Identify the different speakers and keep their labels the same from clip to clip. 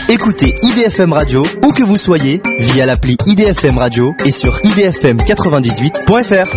Speaker 1: Écoutez IDFM Radio où que vous soyez via l'appli IDFM Radio et sur idfm98.fr.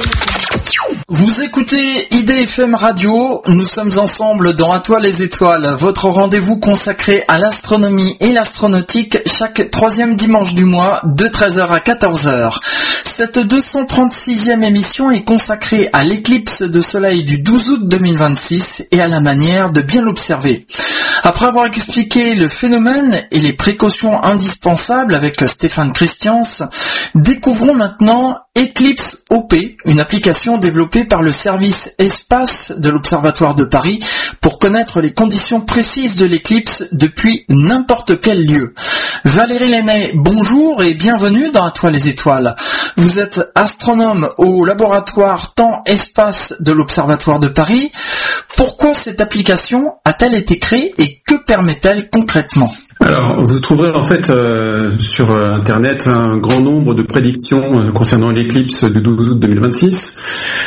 Speaker 2: Vous écoutez IDFM Radio, nous sommes ensemble dans À toi les étoiles, votre rendez-vous consacré à l'astronomie et l'astronautique chaque troisième dimanche du mois de 13h à 14h. Cette 236e émission est consacrée à l'éclipse de soleil du 12 août 2026 et à la manière de bien l'observer. Après avoir expliqué le phénomène et les précautions indispensables avec Stéphane Christians, découvrons maintenant Eclipse OP, une application développée par le service Espace de l'Observatoire de Paris pour connaître les conditions précises de l'éclipse depuis n'importe quel lieu. Valérie Lenné, bonjour et bienvenue dans À toi les étoiles. Vous êtes astronome au laboratoire Temps-Espace de l'Observatoire de Paris. Pourquoi cette application a-t-elle été créée et que permet-elle concrètement ?
Speaker 3: Alors, vous trouverez en fait sur Internet un grand nombre de prédictions concernant l'éclipse du 12 août 2026.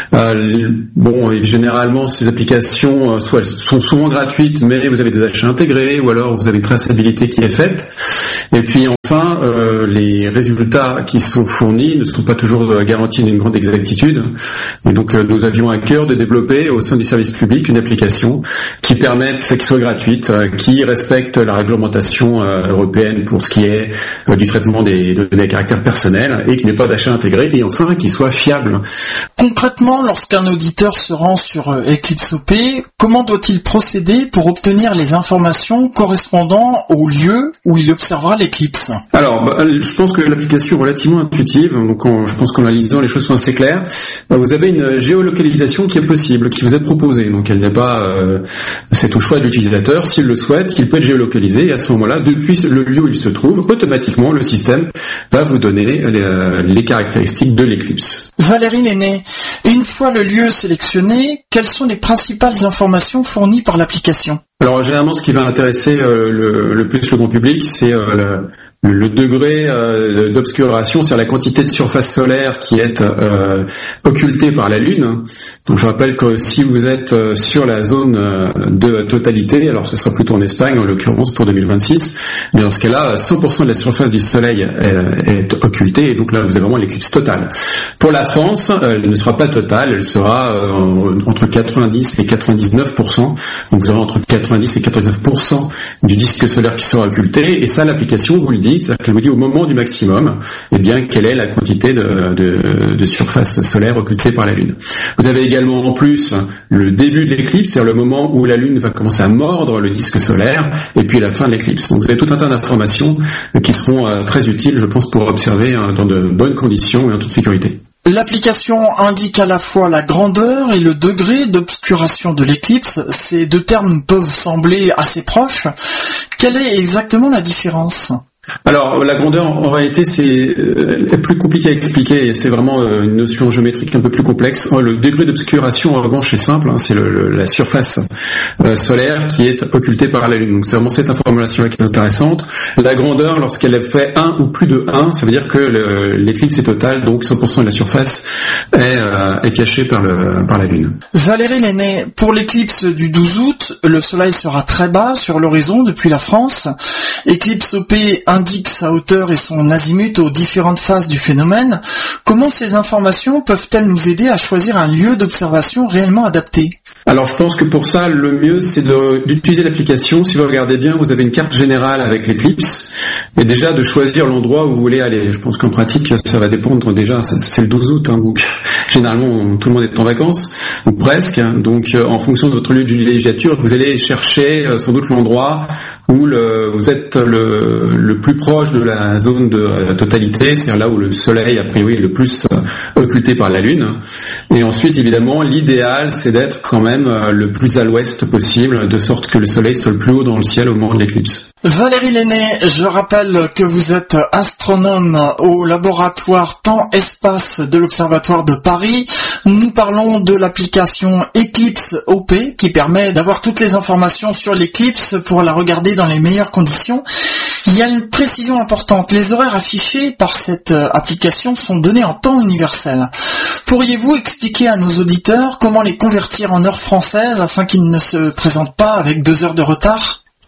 Speaker 3: Généralement, ces applications sont souvent gratuites, mais vous avez des achats intégrés, ou alors vous avez une traçabilité qui est faite. Et puis enfin, les résultats qui sont fournis ne sont pas toujours garantis d'une grande exactitude. Et donc, nous avions à cœur de développer au sein du service public une application qui permette, qui soit gratuite, qui respecte la réglementation européenne pour ce qui est du traitement des données à caractère personnel et qui n'ait pas d'achat intégré et enfin qui soit fiable.
Speaker 2: Concrètement, lorsqu'un auditeur se rend sur Eclipse OP, comment doit-il procéder pour obtenir les informations correspondant au lieu où il observera l'éclipse ?
Speaker 3: Alors, je pense que l'application est relativement intuitive, donc je pense qu'en la lisant, les choses sont assez claires. Vous avez une géolocalisation qui est possible, qui vous est proposée, donc elle n'est pas, c'est au choix de l'utilisateur, s'il le souhaite, il peut être géolocalisé, et à ce moment-là, depuis le lieu où il se trouve, automatiquement, le système va vous donner les caractéristiques de l'éclipse.
Speaker 2: Valérie Lenné, une fois le lieu sélectionné, quelles sont les principales informations fournies par l'application ?
Speaker 3: Alors généralement, ce qui va intéresser le plus le grand public, c'est le degré d'obscuration, c'est-à-dire la quantité de surface solaire qui est occultée par la Lune. Donc je rappelle que si vous êtes sur la zone de totalité, alors ce sera plutôt en Espagne en l'occurrence pour 2026, mais dans ce cas-là, 100% de la surface du Soleil est occultée, et donc là vous avez vraiment l'éclipse totale. Pour la France, elle ne sera pas totale, elle sera entre 90 et 99%, donc vous aurez entre 90 et 99% du disque solaire qui sera occulté, et ça l'application vous le dit, c'est-à-dire qu'elle vous dit au moment du maximum, eh bien quelle est la quantité de surface solaire occultée par la Lune. Vous avez également en plus le début de l'éclipse, c'est-à-dire le moment où la Lune va commencer à mordre le disque solaire, et puis la fin de l'éclipse. Donc vous avez tout un tas d'informations qui seront très utiles, je pense, pour observer dans de bonnes conditions et en toute sécurité.
Speaker 2: L'application indique à la fois la grandeur et le degré d'obscuration de l'éclipse. Ces deux termes peuvent sembler assez proches. Quelle est exactement la différence ?
Speaker 3: Alors la grandeur en réalité c'est plus compliqué à expliquer, c'est vraiment une notion géométrique un peu plus complexe. Le degré d'obscuration en revanche c'est simple, c'est la surface solaire qui est occultée par la Lune. Donc c'est vraiment cette information-là qui est intéressante. La grandeur, lorsqu'elle fait 1 ou plus de 1, ça veut dire que l'éclipse est totale, donc 100% de la surface est cachée par la Lune.
Speaker 2: Valérie Lenné, pour l'éclipse du 12 août, le soleil sera très bas sur l'horizon depuis la France. Eclipse OP indique sa hauteur et son azimut aux différentes phases du phénomène. Comment ces informations peuvent-elles nous aider à choisir un lieu d'observation réellement adapté ?
Speaker 3: Alors je pense que pour ça, le mieux c'est d'utiliser l'application. Si vous regardez bien, vous avez une carte générale avec l'éclipse, et déjà de choisir l'endroit où vous voulez aller. Je pense qu'en pratique, ça va dépendre déjà, c'est le 12 août, donc généralement tout le monde est en vacances, ou presque, donc en fonction de votre lieu de villégiature, vous allez chercher sans doute l'endroit où vous êtes le plus proche de la zone de totalité, c'est-à-dire là où le soleil a priori est le plus occulté par la Lune. Et ensuite, évidemment, l'idéal c'est d'être quand même le plus à l'ouest possible, de sorte que le soleil soit le plus haut dans le ciel au moment de l'éclipse.
Speaker 2: Valérie Lenné, je rappelle que vous êtes astronome au laboratoire Temps-Espace de l'Observatoire de Paris. Nous parlons de l'application Eclipse OP qui permet d'avoir toutes les informations sur l'éclipse pour la regarder dans les meilleures conditions. Il y a une précision importante. Les horaires affichés par cette application sont donnés en temps universel. Pourriez-vous expliquer à nos auditeurs comment les convertir en heure française afin qu'ils ne se présentent pas avec 2 heures de retard ?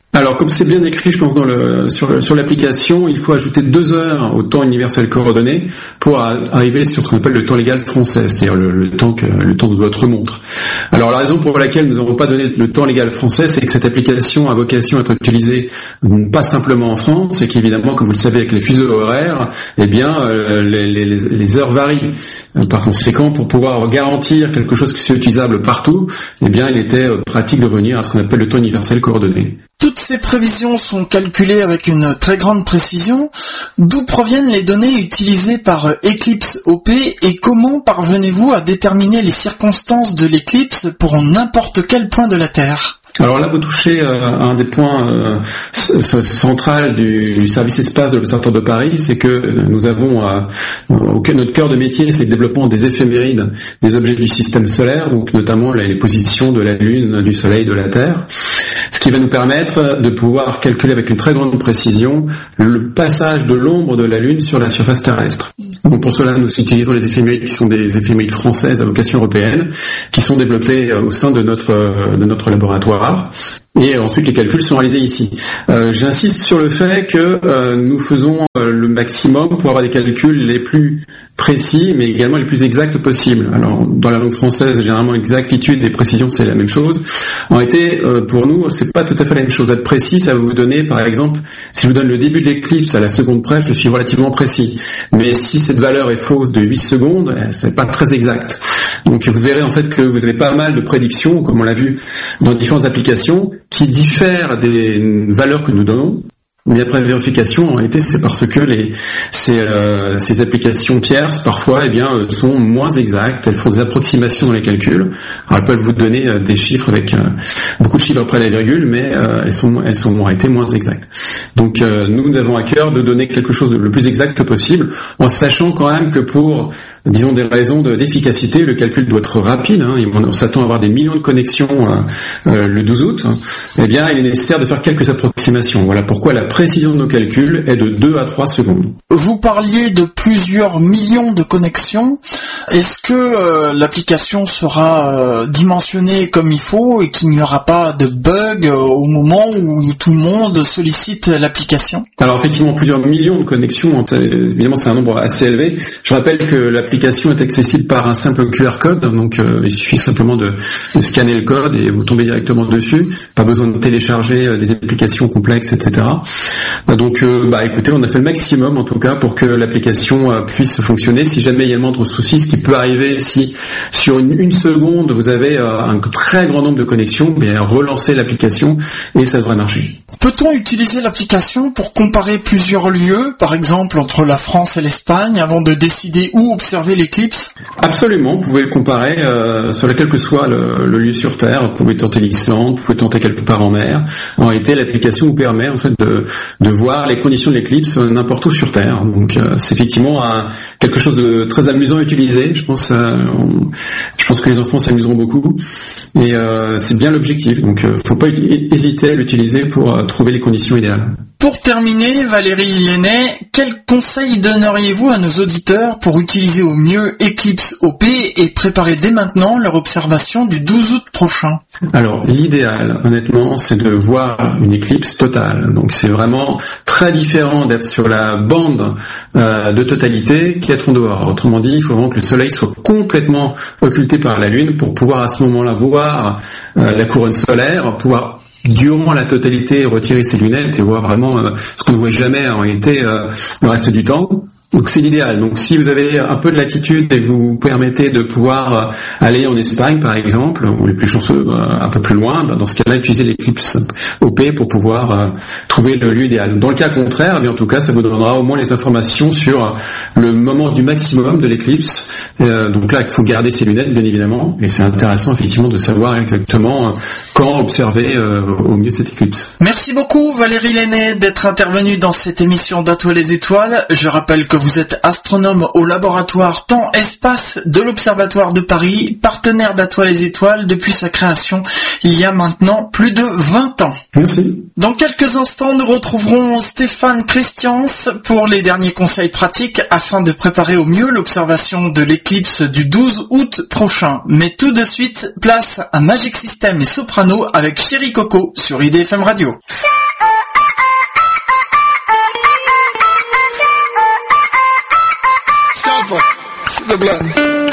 Speaker 3: Alors, comme c'est bien écrit, je pense, sur l'application, il faut ajouter 2 heures au temps universel coordonné pour arriver sur ce qu'on appelle le temps légal français, c'est-à-dire le temps de votre montre. Alors, la raison pour laquelle nous n'avons pas donné le temps légal français, c'est que cette application a vocation à être utilisée pas simplement en France, et qu'évidemment, comme vous le savez, avec les fuseaux horaires, eh bien, les heures varient. Par conséquent, pour pouvoir garantir quelque chose qui soit utilisable partout, eh bien, il était pratique de revenir à ce qu'on appelle le temps universel coordonné.
Speaker 2: Toutes ces prévisions sont calculées avec une très grande précision. D'où proviennent les données utilisées par Eclipse OP et comment parvenez-vous à déterminer les circonstances de l'éclipse pour n'importe quel point de la Terre ?
Speaker 3: Alors là, vous touchez un des points centrales du service espace de l'Observatoire de Paris, c'est que nous avons notre cœur de métier, c'est le développement des éphémérides des objets du système solaire, donc notamment les positions de la Lune, du Soleil, de la Terre, ce qui va nous permettre de pouvoir calculer avec une très grande précision le passage de l'ombre de la Lune sur la surface terrestre. Donc pour cela, nous utilisons les éphémérides qui sont des éphémérides françaises à vocation européenne, qui sont développées au sein de notre laboratoire. Et ensuite, les calculs sont réalisés ici. J'insiste sur le fait que nous faisons le maximum pour avoir des calculs les plus précis, mais également les plus exacts possibles. Alors, dans la langue française, généralement, exactitude et précision, c'est la même chose. En réalité, pour nous, c'est pas tout à fait la même chose. Être précis, ça va vous donner, par exemple, si je vous donne le début de l'éclipse à la seconde près, je suis relativement précis. Mais si cette valeur est fausse de 8 secondes, c'est pas très exact. Donc, vous verrez en fait que vous avez pas mal de prédictions, comme on l'a vu dans différentes applications, qui diffèrent des valeurs que nous donnons. Mais après vérification, en réalité, c'est parce que ces applications tierces, parfois, eh bien, sont moins exactes. Elles font des approximations dans les calculs. Alors, elles peuvent vous donner des chiffres avec beaucoup de chiffres après la virgule, mais elles sont en réalité moins exactes. Donc, nous avons à cœur de donner quelque chose de le plus exact possible, en sachant quand même que pour, disons, des raisons d'efficacité, le calcul doit être rapide. On s'attend à avoir des millions de connexions le 12 août. Eh bien, il est nécessaire de faire quelques approximations. Voilà pourquoi la précision de nos calculs est de 2 à 3 secondes.
Speaker 2: Vous parliez de plusieurs millions de connexions. Est-ce que l'application sera dimensionnée comme il faut et qu'il n'y aura pas de bug au moment où tout le monde sollicite l'application ?
Speaker 3: Alors effectivement, plusieurs millions de connexions, évidemment c'est un nombre assez élevé. Je rappelle que l'application est accessible par un simple QR code, donc il suffit simplement de scanner le code et vous tombez directement dessus. Pas besoin de télécharger des applications complexes, etc. Donc écoutez, on a fait le maximum en tout cas pour que l'application puisse fonctionner. Si jamais il y a le moindre souci, ce qui peut arriver si sur une seconde vous avez un très grand nombre de connexions, bien relancez l'application et ça devrait marcher.
Speaker 2: Peut-on utiliser l'application pour comparer plusieurs lieux, par exemple entre la France et l'Espagne, avant de décider où observer l'éclipse ?
Speaker 3: Absolument, vous pouvez le comparer sur quel que soit le lieu sur Terre. Vous pouvez tenter l'Islande, vous pouvez tenter quelque part en mer. En réalité, l'application vous permet en fait de voir les conditions de l'éclipse n'importe où sur Terre. Donc c'est effectivement quelque chose de très amusant à utiliser. Je pense que les enfants s'amuseront beaucoup. Et c'est bien l'objectif. Donc faut pas hésiter à l'utiliser pour trouver les conditions idéales.
Speaker 2: Pour terminer, Valérie Lenné, quels conseils donneriez-vous à nos auditeurs pour utiliser au mieux Eclipse OP et préparer dès maintenant leur observation du 12 août prochain ?
Speaker 3: Alors, l'idéal, honnêtement, c'est de voir une éclipse totale. Donc, c'est vraiment très différent d'être sur la bande de totalité qu'être en dehors. Autrement dit, il faut vraiment que le soleil soit complètement occulté par la Lune pour pouvoir à ce moment-là voir la couronne solaire, pouvoir durant la totalité retirer ses lunettes et voir vraiment ce qu'on ne voit jamais en réalité le reste du temps. Donc c'est l'idéal. Donc si vous avez un peu de latitude et vous permettez de pouvoir aller en Espagne par exemple, ou les plus chanceux un peu plus loin, dans ce cas-là utilisez l'éclipse OP pour pouvoir trouver le lieu idéal. Dans le cas contraire, eh bien, en tout cas ça vous donnera au moins les informations sur le moment du maximum de l'éclipse. Donc là il faut garder ses lunettes bien évidemment, et c'est intéressant effectivement de savoir exactement quand observer au mieux cette éclipse.
Speaker 2: Merci beaucoup Valérie Lenné d'être intervenue dans cette émission d'À toi les étoiles. Je rappelle que vous êtes astronome au laboratoire Temps-Espace de l'Observatoire de Paris, partenaire d'À toi les étoiles depuis sa création il y a maintenant plus de 20 ans.
Speaker 3: Merci.
Speaker 2: Dans quelques instants, nous retrouverons Stéphane Christians pour les derniers conseils pratiques afin de préparer au mieux l'observation de l'éclipse du 12 août prochain. Mais tout de suite, place à Magic System et Soprano avec Chéri Coco sur IDFM Radio.
Speaker 4: Calfa, s'il te plaît.